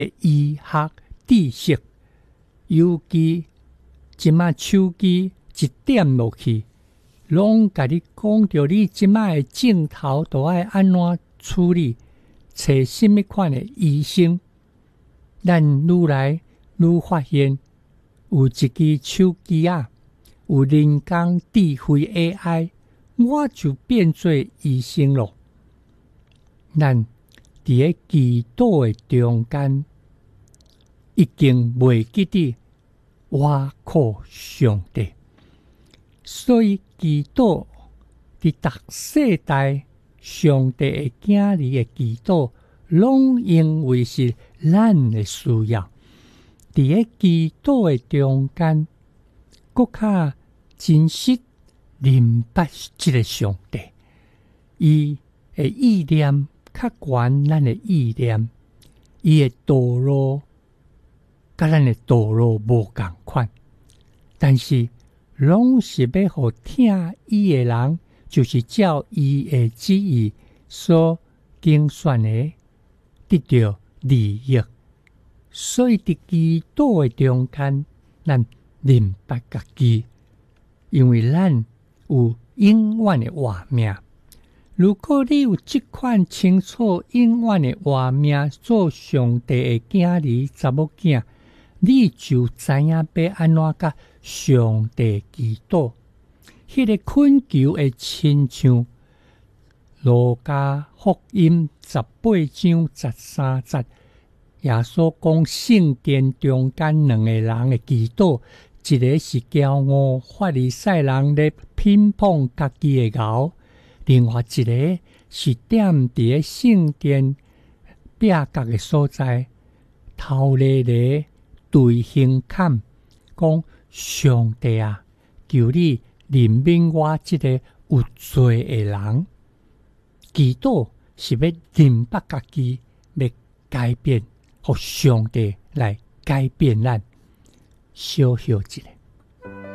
医学知识，尤其即马手机一点落去，拢甲你讲着你即马的镜头都爱安怎处理，找什么款的医生。咱愈来愈发现，有一支手机啊，有人工智慧 AI， 我就变做医生咯。咱伫个祈祷的中间，已经袂记得我靠上帝，所以祈祷伫逐世代上帝的囝儿的祈祷，拢因为是咱的需要。伫个祈祷的中间，搁较珍惜明白即个上帝，伊的意念较悬咱的意念，伊的道路甲咱的道路无共款，但是拢是要互听伊的人，就是照伊的旨意所经选的，得到利益。所以伫祈祷的中间，咱明白家己，因为咱有永远的活命。如果你有这款清楚永远的活命，做上帝的囝儿查某囝，你就知影要安怎甲上帝祈祷。迄个恳求会亲像路加福音18章13节，耶稣讲圣殿中间两个人的祈祷，一个是骄傲法利赛人咧偏捧家己的牛，另外一个是踮伫个圣殿壁角的所在，头咧咧对胸坎，讲上帝啊，求你怜悯我这个有罪的人。祈祷是要明白家己，要改变，互上帝来改变咱。小小一下。